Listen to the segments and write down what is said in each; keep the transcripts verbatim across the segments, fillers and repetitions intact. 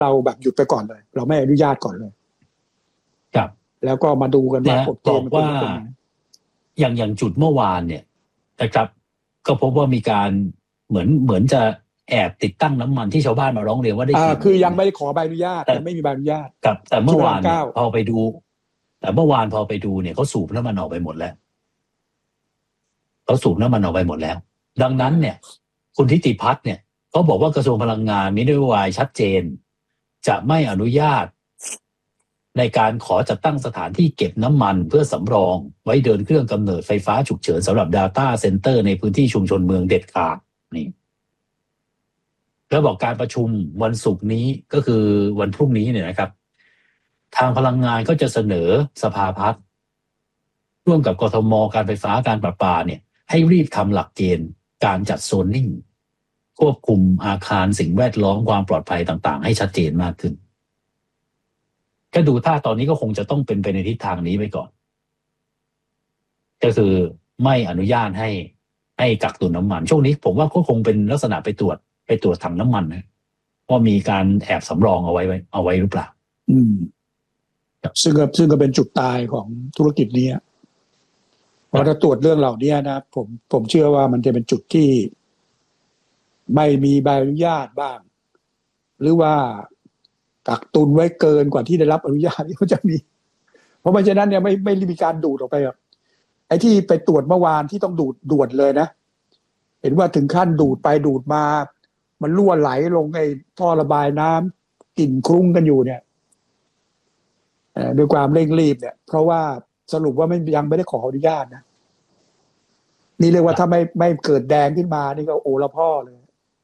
เราแบบหยุดไปก่อนเลยเราไม่อนุญาตก่อนเลยครับแล้วก็มาดูกันว่ากฎเกณฑ์มันเป็นยังไงอย่างอย่างจุดเมื่อวานเนี่ยนะครับก็พบว่ามีการเหมือนเหมือนจะแอบติดตั้งน้ำมันที่ชาวบ้านมาร้องเรียนว่าได้กลิ่นคือยังไม่ได้ขอใบอนุญาตยังไม่มีใบอนุญาตกับแต่เมื่อวานพอไปดูแต่เมื่อวานพอไปดูเนี่ยเขาสูบน้ำมันออกไปหมดแล้วเขาสูบน้ำมันออกไปหมดแล้วดังนั้นเนี่ยคุณทิติพัฒน์เนี่ยเขาบอกว่ากระทรวงพลังงานมีนโยบายชัดเจนจะไม่อนุญาตในการขอจัดตั้งสถานที่เก็บน้ำมันเพื่อสำรองไว้เดินเครื่องกำเนิดไฟฟ้าฉุกเฉินสำหรับ Data Center ในพื้นที่ชุมชนเมืองเด็ดขาดนี่แล้วบอกการประชุมวันศุกร์นี้ก็คือวันพรุ่งนี้เนี่ยนะครับทางพลังงานก็จะเสนอสภาพัฒน์ร่วมกับกทมการไฟฟ้าการประปาเนี่ยให้รีบทำหลักเกณฑ์การจัดโซนนิ่งควบคุมอาคารสิ่งแวดล้อมความปลอดภัยต่างๆให้ชัดเจนมากขึ้นก็ดูท่าตอนนี้ก็คงจะต้องเป็นไปในทิศทางนี้ไปก่อนก็คือไม่อนุญาตให้ให้กักตุนน้ำมันช่วงนี้ผมว่าก็คงเป็นลักษณะไปตรวจไปตรวจถังน้ำมันนะว่ามีการแอบสำรองเอาไว้เอาไว้หรือเปล่าอืมซึ่งก็ซึ่งก็เป็นจุดตายของธุรกิจนี้เพราะถ้าตรวจเรื่องเหล่านี้นะผมผมเชื่อว่ามันจะเป็นจุดที่ไม่มีใบอนุญาตบ้างหรือว่ากักตุนไว้เกินกว่าที่ได้รับอนุญาตที่มันจะมีเพราะไม่เช่นนั้นเนี่ยไม่ไม่มีการดูดออกไปหรอกไอ้ที่ไปตรวจเมื่อวานที่ต้องดูดด่วนเลยนะเห็นว่าถึงขั้นดูดไปดูดมามันรั่วไหลลงไอ้ท่อระบายน้ำกลิ่นคลุ้งกันอยู่เนี่ยด้วยความเร่งรีบเนี่ยเพราะว่าสรุปว่าไม่ยังไม่ได้ขออนุญาตนะนี่เรียกว่าถ้าไม่ไม่เกิดแดงขึ้นมานี่ก็โอละพ่อเลย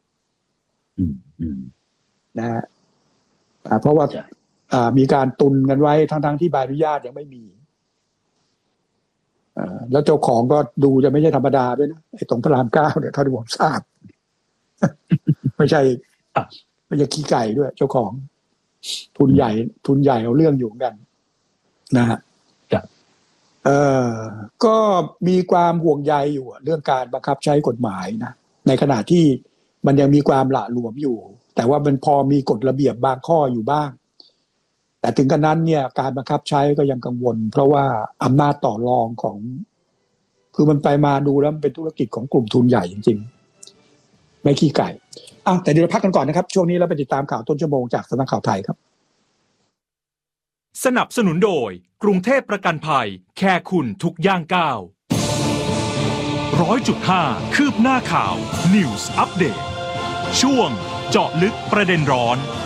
นะฮะเพราะว่ามีการตุนกันไว้ทั้งๆที่ใบอนุญาตยังไม่มีแล้วเจ้าของก็ดูจะไม่ใช่ธรรมดาด้วยนะไอ้ตรงพระรามเก้าเนี่ยเท่าที่ผมทราบไม่ใช่ไม่ใช่ขี้ไก่ด้วยเจ้าของทุนใหญ่ทุนใหญ่เอาเรื่องอยู่กันนะฮะเออก็มีความห่วงใยอยู่เรื่องการบังคับใช้กฎหมายนะในขณะที่มันยังมีความหละหลวมอยู่แต่ว่ามันพอมีกฎระเบียบบางข้ออยู่บ้างแต่ถึงกระนั้นเนี่ยการบังคับใช้ก็ยังกังวลเพราะว่าอำนาจต่อรองของคือมันไปมาดูแล้วมันเป็นธุรกิจของกลุ่มทุนใหญ่จริงๆไม่ขี้ไก่อ่ะแต่เดี๋ยวเราพักกันก่อนนะครับช่วงนี้เราไปติดตามข่าวต้นชั่วโมงจากสำนักข่าวไทยครับสนับสนุนโดยกรุงเทพประกันภัยแค่คุณทุกย่างก้าวร้อยจุดห้าคืบหน้าข่าว News Update ช่วงเจาะลึกประเด็นร้อน